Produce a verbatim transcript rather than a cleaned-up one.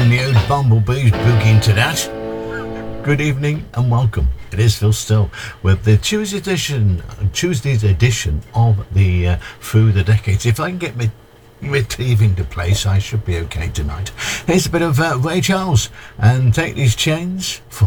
and the old bumblebees booking to that. Good evening and welcome. It is Phil Still with the Tuesday edition, Tuesday's edition of the uh, Through the Decades. If I can get my my teeth into place, I should be okay tonight. Here's a bit of uh, Ray Charles and Take These Chains for